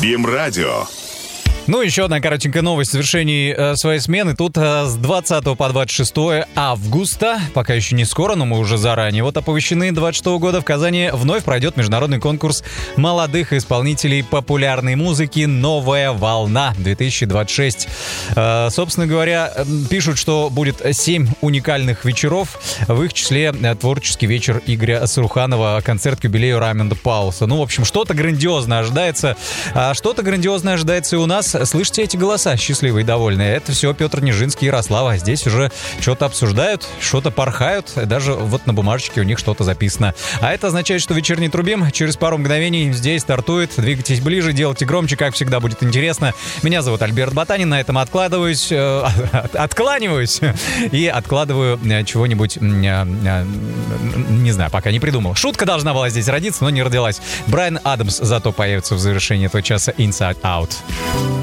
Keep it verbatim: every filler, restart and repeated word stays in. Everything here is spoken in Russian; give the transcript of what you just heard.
БИМ-радио. Ну, еще одна коротенькая новость в завершении э, своей смены. Тут э, с двадцатого по двадцать шестое августа, пока еще не скоро, но мы уже заранее вот оповещены, двадцать шестого года в Казани вновь пройдет международный конкурс молодых исполнителей популярной музыки «Новая волна-две тысячи двадцать шесть». Э, собственно говоря, пишут, что будет семь уникальных вечеров, в их числе э, творческий вечер Игоря Саруханова, концерт к юбилею Раймонда Паулса. Ну, в общем, что-то грандиозное ожидается, а что-то грандиозное ожидается и у нас. Слышите эти голоса, счастливые и довольные? Это все Петр Нижинский и Ярослава. Здесь уже что-то обсуждают, что-то порхают. Даже вот на бумажечке у них что-то записано. А это означает, что вечерний трубим через пару мгновений здесь стартует. Двигайтесь ближе, делайте громче, как всегда будет интересно. Меня зовут Альберт Ботанин, на этом откладываюсь, э, откланиваюсь и откладываю чего-нибудь, э, э, не знаю, пока не придумал. Шутка должна была здесь родиться, но не родилась. Брайан Адамс зато появится в завершении этого часа Inside Out.